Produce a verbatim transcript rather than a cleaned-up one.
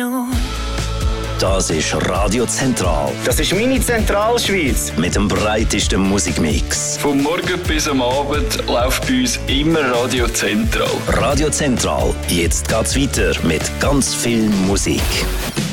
noch. Das ist Radio Zentral. Das ist meine Zentralschweiz. Mit dem breitesten Musikmix. Vom Morgen bis am Abend läuft bei uns immer Radio Zentral. Radio Zentral. Jetzt geht's weiter mit ganz viel Musik.